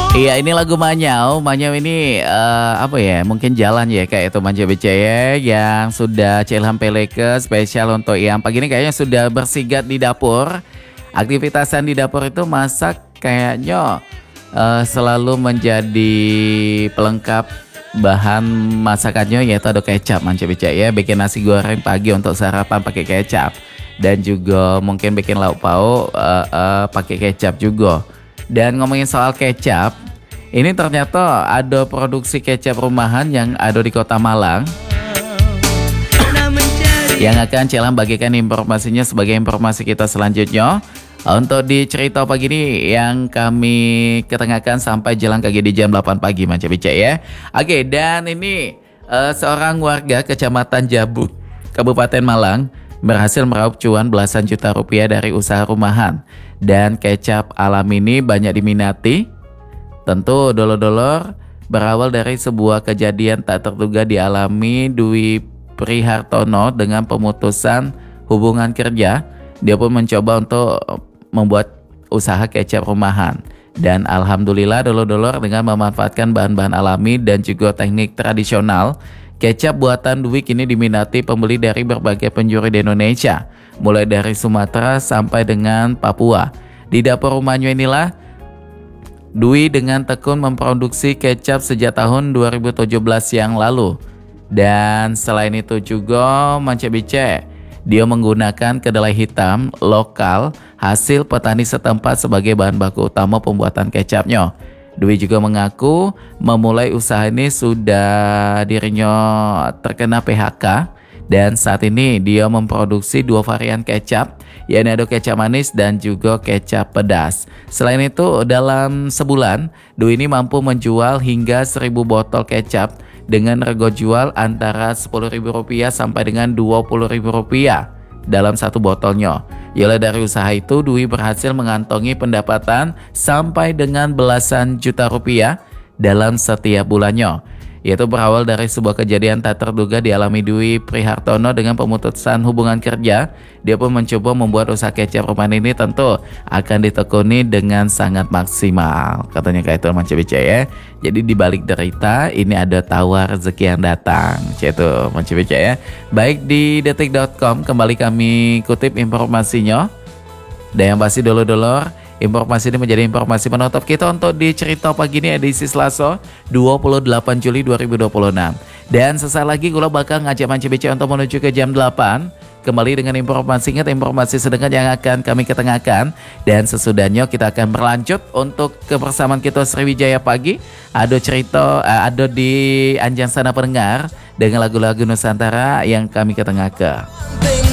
Iya, ini lagu Manyau. Manyau ini apa ya? Mungkin jalan ya kayak itu Manja BCY yang sudah Cilham Peleke spesial untuk yang pagi ini kayaknya sudah bersigat di dapur. Aktivitasan di dapur itu masak kayaknya selalu menjadi pelengkap bahan masakannya yaitu ada kecap Manja BCY ya. Bikin nasi goreng pagi untuk sarapan pakai kecap dan juga mungkin bikin lauk pauk pakai kecap juga. Dan ngomongin soal kecap, ini ternyata ada produksi kecap rumahan yang ada di Kota Malang yang akan Cilam bagikan informasinya sebagai informasi kita selanjutnya. Untuk di cerita pagi ini yang kami ketengahkan sampai jelang kaki di jam 8 pagi Manca Bica ya. Oke, dan ini seorang warga Kecamatan Jabuk, Kabupaten Malang berhasil meraup cuan belasan juta rupiah dari usaha rumahan. Dan kecap alam ini banyak diminati. Tentu dolor-dolor berawal dari sebuah kejadian tak terduga dialami Dwi Prihartono dengan pemutusan hubungan kerja. Dia pun mencoba untuk membuat usaha kecap rumahan. Dan alhamdulillah dolor-dolor dengan memanfaatkan bahan-bahan alami dan juga teknik tradisional, kecap buatan Dwi kini diminati pembeli dari berbagai penjuru di Indonesia, mulai dari Sumatera sampai dengan Papua. Di dapur rumahnya inilah Dwi dengan tekun memproduksi kecap sejak tahun 2017 yang lalu. Dan selain itu juga Manca Bice, dia menggunakan kedelai hitam lokal hasil petani setempat sebagai bahan baku utama pembuatan kecapnya. Dwi juga mengaku memulai usaha ini sudah dirinya terkena PHK dan saat ini dia memproduksi 2 varian kecap, yakni ada kecap manis dan juga kecap pedas. Selain itu dalam sebulan Dwi ini mampu menjual hingga 1000 botol kecap dengan rego jual antara Rp10.000 sampai dengan Rp20.000 dalam satu botolnya. Yalah dari usaha itu Dwi berhasil mengantongi pendapatan sampai dengan belasan juta rupiah dalam setiap bulannya. Yaitu berawal dari sebuah kejadian tak terduga dialami Dwi Prihartono dengan pemutusan hubungan kerja. Dia pun mencoba membuat usaha kecap rumahan ini tentu akan ditekuni dengan sangat maksimal. Katanya kayak itu Manca Bica ya. Jadi di balik derita ini ada tawar rezeki yang datang. Itu Manca Bica ya. Baik di detik.com kembali kami kutip informasinya. Dan yang pasti dolor-dolor, informasi ini menjadi informasi penutup kita untuk di cerita pagi ini edisi Selasa 28 Juli 2026. Dan sesaat lagi gue bakal ngajak Manca Bica untuk menuju ke jam 8. Kembali dengan informasi sedengkat yang akan kami ketengahkan. Dan sesudahnya kita akan berlanjut untuk kebersamaan kita Sriwijaya pagi. Ada cerita, ada di Anjang Sana Pendengar dengan lagu-lagu Nusantara yang kami ketengahkan.